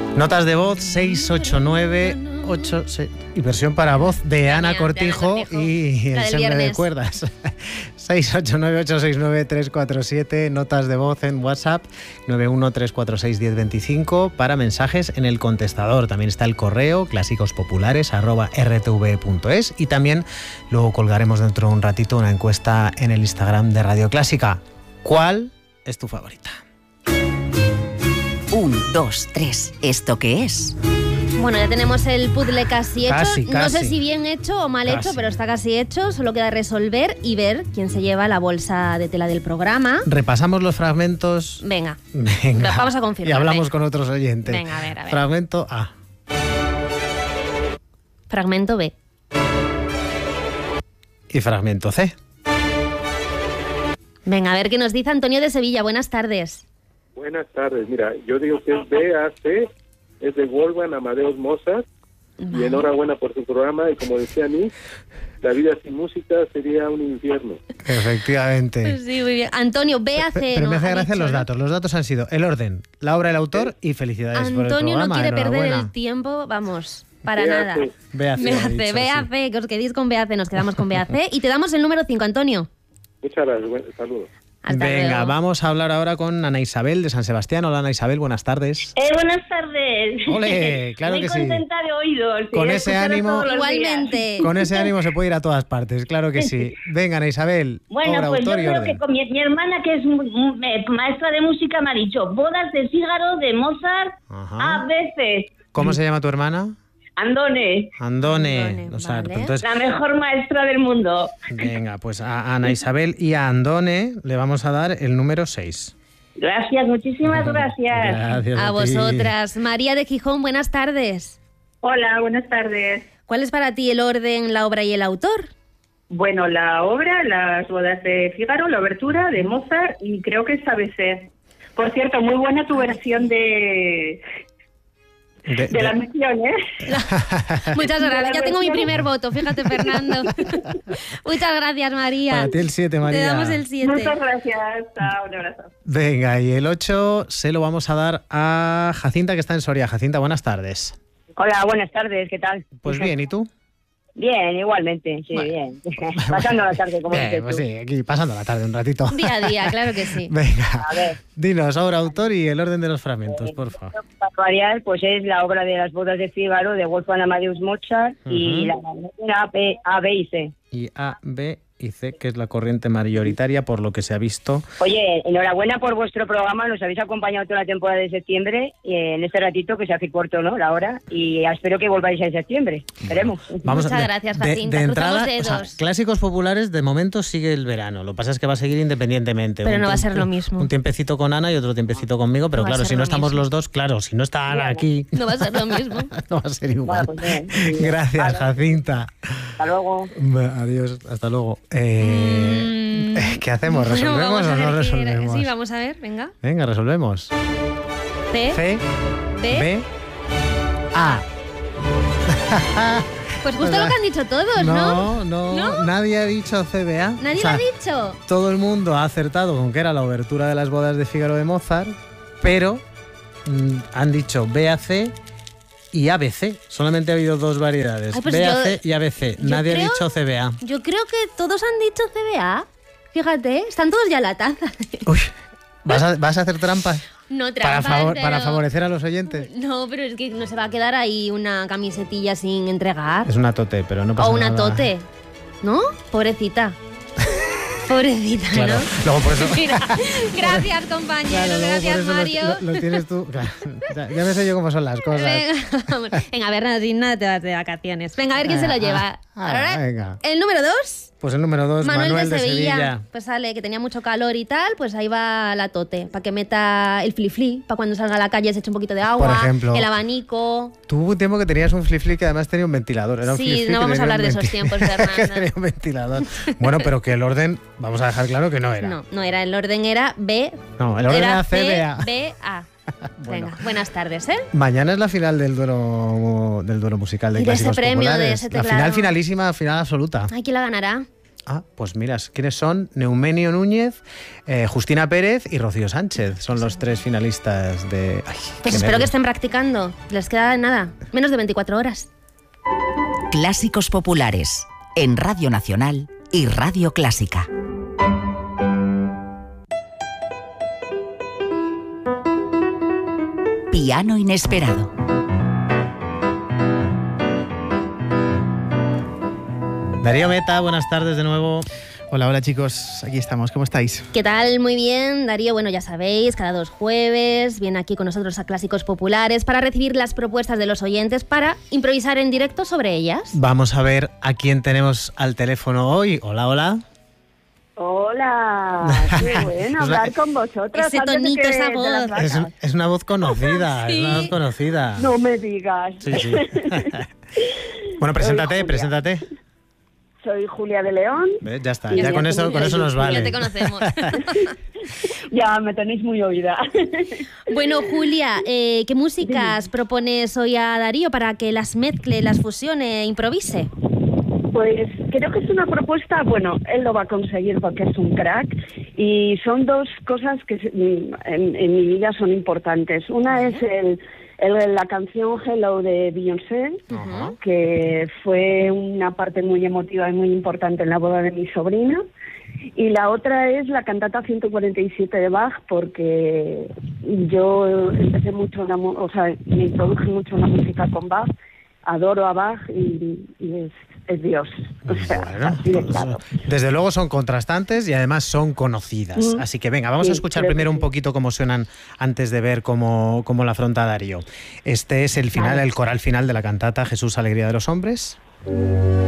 Notas de voz 689-86 y versión para voz de Ana Cortijo y el ensemble de cuerdas. 689-869-347, notas de voz en WhatsApp 913461025 para mensajes en el contestador. También está el correo clásicosPopulares@rtv.es y también luego colgaremos dentro de un ratito una encuesta en el Instagram de Radio Clásica. ¿Cuál es tu favorita? 1, 2, 3. ¿Esto qué es? Bueno, ya tenemos el puzzle casi hecho. Casi. No sé si bien hecho o mal hecho, pero está casi hecho. Solo queda resolver y ver quién se lleva la bolsa de tela del programa. Repasamos los fragmentos. Venga. Venga. Vamos a confirmar. Y hablamos con otros oyentes. Venga, a ver. Fragmento A. Fragmento B. Y fragmento C. Venga, a ver qué nos dice Antonio de Sevilla. Buenas tardes. Buenas tardes. Mira, yo digo que es BAC, es de Wolfgang Amadeus Mozart. Y enhorabuena por tu programa. Y como decía Nick, la vida sin música sería un infierno. Efectivamente. Sí, muy bien. Antonio, BAC. Pero me hace gracia los datos. Los datos han sido el orden, la obra, el autor y felicidades por el programa. Antonio no quiere perder Enhorabuena. el tiempo, vamos, para BAC. nada. BAC, BAC, que os quedéis con BAC, nos quedamos con BAC. Y te damos el número 5, Antonio. Muchas gracias. Saludos. Hasta Venga, luego. vamos a hablar ahora con Ana Isabel de San Sebastián. Hola, Ana Isabel, buenas tardes. Buenas tardes. Ole, claro Muy que sí. contenta de oídos. Con ese ánimo- Igualmente. Con ese ánimo se puede ir a todas partes, claro que sí. Venga, Ana Isabel, Bueno, obra, pues yo autor y creo orden. que con mi hermana, que es maestra de música, me ha dicho Bodas de Fígaro de Mozart Ajá. a veces. ¿Cómo se llama tu hermana? Andone, Andone. O sea, vale. entonces, la mejor maestra del mundo. venga, pues a Ana Isabel y a Andone le vamos a dar el número 6. Gracias, muchísimas gracias. Gracias A ti. vosotras. María de Gijón, buenas tardes. Hola, buenas tardes. ¿Cuál es para ti el orden, la obra y el autor? Bueno, la obra, Las bodas de Fígaro, la obertura de Mozart y creo que es ABC. Por cierto, muy buena tu versión de la misión, ¿eh? Muchas gracias. Ya tengo mi primer voto, fíjate, Fernando. Muchas gracias, María. Para ti el 7, María. Te damos el 7. Muchas gracias. Chao, un abrazo. Venga, y el 8 se lo vamos a dar a Jacinta, que está en Soria. Jacinta, buenas tardes. Hola, buenas tardes, ¿qué tal? Pues bien, ¿y tú? Bien, igualmente, sí, Bueno. bien. Pasando la tarde, como dices Pues tú. sí, aquí pasando la tarde un ratito. Día a día, claro que sí. Venga, A ver. dinos, obra, autor y el orden de los fragmentos, por favor. Para variar, pues es la obra de Las bodas de Fígaro de Wolfgang Amadeus Mozart y la A, B y C. Y A, B y C, que es la corriente mayoritaria, por lo que se ha visto. Oye, enhorabuena por vuestro programa, nos habéis acompañado toda la temporada de septiembre y en este ratito que se hace corto, ¿no? La hora, y espero que volváis en septiembre, esperemos. Muchas gracias, Jacinta. De Cruzamos entrada, dedos. clásicos populares, de momento sigue el verano. Lo que pasa es que va a seguir independientemente. Pero Un no va a ser tiempo- lo mismo. Un tiempecito con Ana y otro tiempecito conmigo, pero No va a claro, ser si no lo estamos mismo. los dos, claro, si no está Ana aquí, No va a ser lo mismo. no va a ser igual. Bueno, pues bien. Gracias, Vale. Jacinta. Hasta luego. Adiós, hasta luego. ¿Qué hacemos? Bueno, ¿Resolvemos vamos a o no ver qué era. resolvemos? Sí, vamos a ver, venga. Venga, resolvemos. C, C, B. B, A. Pues justo lo que han dicho todos, ¿no? No, nadie ha dicho CBA. Nadie O sea, lo ha dicho. todo el mundo ha acertado con que era la obertura de Las bodas de Fígaro de Mozart, pero han dicho BAC y ABC. Solamente ha habido dos variedades, Ay, pues BAC y ABC. yo Nadie creo- ha dicho CBA. Yo creo que todos han dicho CBA. Fíjate, están todos ya en la taza. Uy, ¿vas a hacer trampas? No Para, trampas, pero... para favorecer a los oyentes. No, pero es que no se va a quedar ahí una camisetilla sin entregar. Es una tote, pero no pasa O una nada. tote. ¿No? Pobrecita. Pobrecita, Claro, ¿no? luego por eso... Mira, gracias, compañero. Claro, luego gracias, por eso Mario. lo tienes tú. Claro, ya me sé yo cómo son las cosas. Venga, vamos. Venga, Bernardina, te vas de vacaciones. Venga, a ver quién se lo lleva. Ahora, venga. el número 2. Pues el número 2, Manuel de Sevilla. Pues sale, que tenía mucho calor y tal, pues ahí va la tote, para que meta el flifli, para cuando salga a la calle se eche un poquito de agua, Por ejemplo. el abanico. Tuvo un tiempo que tenías un flip que además tenía un ventilador. Era un Sí, flip-flip no que vamos a tenía hablar un de esos tiempos, que Fernanda. tenía un ventilador. Bueno, pero que el orden, vamos a dejar claro que no era. No era, el orden era B. No, el orden era C, CBA. B, A. Bueno. Venga, buenas tardes, ¿eh? Mañana es la final del duelo musical de Y de ese Clásicos premio, de Populares. ese La teclado. final finalísima, final absoluta. Ay, ¿quién la ganará? Ah, pues mira, ¿quiénes son? Neumenio Núñez, Justina Pérez y Rocío Sánchez. Son los 3 finalistas de... Ay, pues espero que estén practicando. Les queda nada, menos de 24 horas. Clásicos populares en Radio Nacional y Radio Clásica. Piano inesperado. Darío Meta, buenas tardes de nuevo. Hola chicos, aquí estamos, ¿cómo estáis? ¿Qué tal? Muy bien, Darío. Bueno, ya sabéis, cada 2 jueves viene aquí con nosotros a Clásicos Populares para recibir las propuestas de los oyentes para improvisar en directo sobre ellas. Vamos a ver a quién tenemos al teléfono hoy. Hola, hola. Hola, qué bueno hablar con vosotros. Ese tonito, esa voz. Es una voz conocida, Sí. es una voz conocida. No me digas. Sí, sí. Bueno, preséntate. Soy Julia de León. ¿Ves? Ya está, ya con eso nos vale. Ya te conocemos. Ya me tenéis muy oída. Bueno, Julia, ¿qué músicas propones hoy a Darío para que las mezcle, las fusione, improvise? Pues creo que es una propuesta, bueno, él lo va a conseguir porque es un crack y son 2 cosas que en mi vida son importantes. Una es la canción Hello de Beyoncé, que fue una parte muy emotiva y muy importante en la boda de mi sobrina. Y la otra es la cantata 147 de Bach, porque yo empecé mucho, me introduje mucho en la música con Bach, adoro a Bach y es Dios. O sea, bueno, así de claro. Desde luego son contrastantes y además son conocidas. Así que venga, vamos a escuchar primero un poquito cómo suenan antes de ver cómo la afronta Darío. Este es el final, el coral final de la cantata Jesús, Alegría de los Hombres.